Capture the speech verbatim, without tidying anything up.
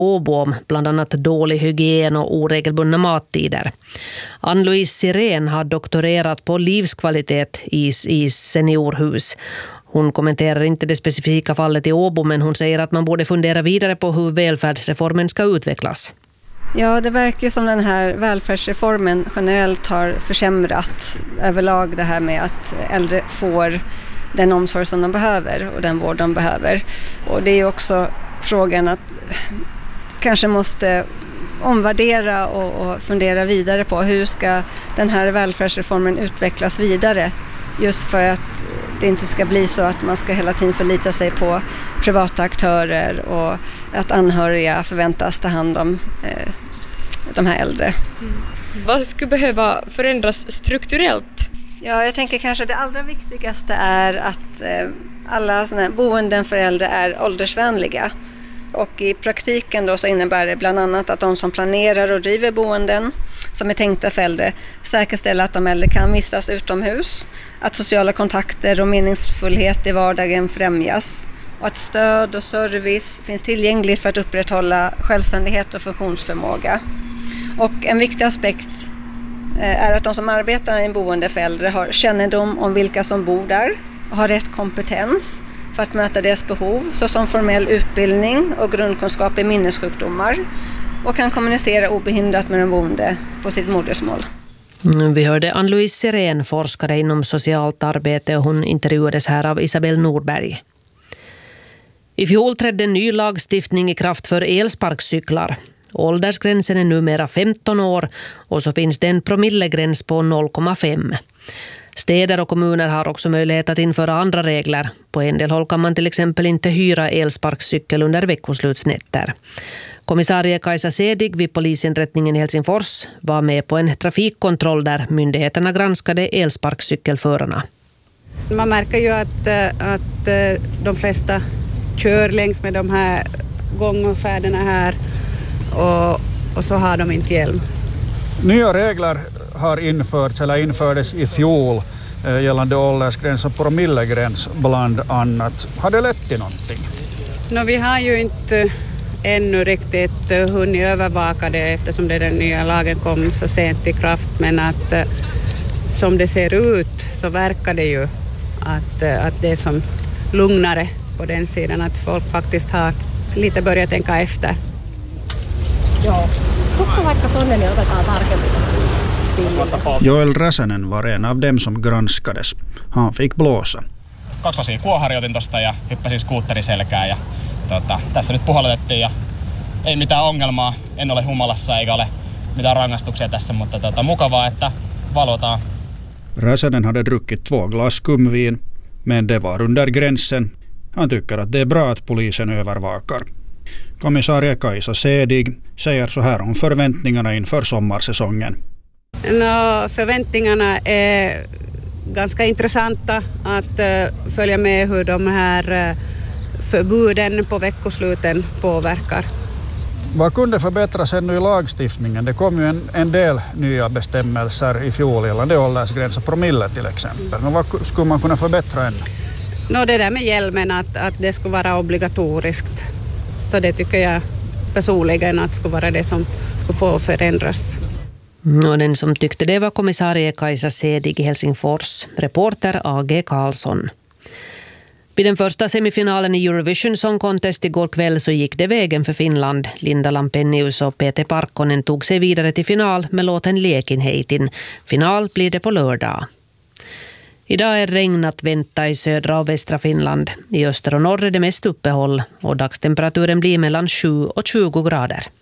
Åbo om bland annat dålig hygien och oregelbundna mattider. Ann-Louise Sirén har doktorerat på livskvalitet i, i seniorhus. Hon kommenterar inte det specifika fallet i Åbo, men hon säger att man borde fundera vidare på hur välfärdsreformen ska utvecklas. Ja, det verkar som den här välfärdsreformen generellt har försämrat överlag det här med att äldre får den omsorg som de behöver och den vård de behöver. Och det är också frågan att kanske måste omvärdera och, och fundera vidare på hur ska den här välfärdsreformen utvecklas vidare. Just för att det inte ska bli så att man ska hela tiden förlita sig på privata aktörer och att anhöriga förväntas ta hand om eh, de här äldre. Mm. Vad skulle behöva förändras strukturellt? Ja, jag tänker kanske det allra viktigaste är att eh, alla såna här boenden för äldre är åldersvänliga. Och i praktiken då så innebär det bland annat att de som planerar och driver boenden som är tänkta för äldre säkerställer att de äldre kan vistas utomhus, att sociala kontakter och meningsfullhet i vardagen främjas och att stöd och service finns tillgängligt för att upprätthålla självständighet och funktionsförmåga. Och en viktig aspekt är att de som arbetar i en boende för äldre har kännedom om vilka som bor där och har rätt kompetens för att möta deras behov, såsom formell utbildning och grundkunskap i minnessjukdomar, och kan kommunicera obehindrat med de boende på sitt modersmål. Vi hörde Ann-Louise Sirén, forskare inom socialt arbete, och hon intervjuades här av Isabel Nordberg. I fjol trädde en ny lagstiftning i kraft för elsparkcyklar. Åldersgränsen är numera femton år och så finns det en promillegräns på noll komma fem. Städer och kommuner har också möjlighet att införa andra regler. På en del håll kan man till exempel inte hyra elsparkcykel under veckoslutsnätter. Kommissarie Kajsa Sedig vid polisinrättningen i Helsingfors var med på en trafikkontroll där myndigheterna granskade elsparkcykelförarna. Man märker ju att, att de flesta kör längs med de här gångfärderna här och, och så har de inte hjälm. Nya regler har införts eller infördes i fjol eh, gällande åldersgräns och promillegräns bland annat. Har det lett till någonting? No, vi har ju inte ännu riktigt uh, hunnit övervaka det eftersom det den nya lagen kom så sent i kraft, men att uh, som det ser ut så verkar det ju att, uh, att det är som lugnare på den sidan, att folk faktiskt har lite börjat tänka efter. Joo. Tuksa vaikka tonne, niin otetaan tarkemmin. Joel Räsänen var en av dem som granskades. Han fick blåsa. Kaksilaisia kuoharjoitin tosta ja hyppäsin skuutteriselkään ja tota, tässä nyt puhallutettiin ja ei mitään ongelmaa. En ole humalassa eikä ole mitään rangaistuksia tässä, mutta tota, mukavaa, että valvotaan. Räsänen hade druckit två glas skumvin, men det var under gränsen. Han tycker att det är bra att polisen övervakar. Kommissarie Kajsa Sedig säger så här om förväntningarna inför sommarsäsongen. No, förväntningarna är ganska intressanta att uh, följa med hur de här uh, förbuden på veckosluten påverkar. Vad kunde förbättras ännu i lagstiftningen? Det kom ju en, en del nya bestämmelser i fjol gällande åldersgräns och promille till exempel. Men vad skulle man kunna förbättra ännu? No, det där med hjälmen, att, att det skulle vara obligatoriskt. Så det tycker jag personligen att skulle vara det som skulle få förändras. Och den som tyckte det var kommissarie Kajsa Sedig i Helsingfors, reporter A G Karlsson. Vid den första semifinalen i Eurovision Song Contest igår kväll så gick det vägen för Finland. Linda Lampenius och Peter Parkkonen tog sig vidare till final med låten Liekinheitin. Final blir det på lördag. Idag är regn att vänta i södra och västra Finland. I öster och norr är det mest uppehåll och dagstemperaturen blir mellan sju och tjugo grader.